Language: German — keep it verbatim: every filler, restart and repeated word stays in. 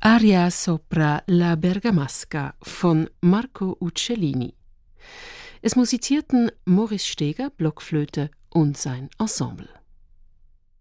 Aria sopra la Bergamasca von Marco Uccellini. Es musizierten Maurice Steger, Blockflöte und sein Ensemble.